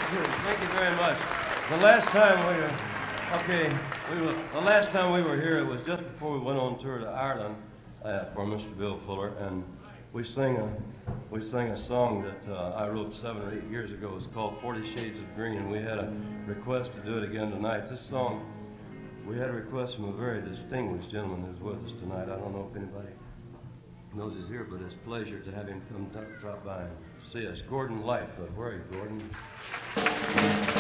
Thank you very much. The last time the last time we were here, it was just before we went on tour to Ireland for Mr. Bill Fuller, and we sang a song that I wrote 7 or 8 years ago. It's called 40 Shades of Green, and we had a request to do it again tonight. This song, we had a request from a very distinguished gentleman who's with us tonight. I don't know if anybody knows he's here, but it's a pleasure to have him come drop by and see us. Gordon Lightfoot. Where are you, Gordon?